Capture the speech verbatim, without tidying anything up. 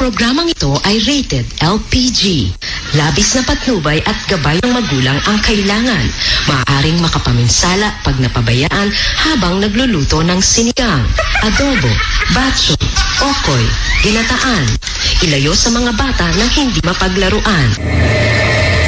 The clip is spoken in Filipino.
programang ito ay rated L P G. Labis na patnubay at gabay ng magulang ang kailangan. Maaaring makapaminsala pag napabayaan habang nagluluto ng sinigang, adobo, batso, okoy, ginataan. Ilayo sa mga bata na hindi mapaglaruan.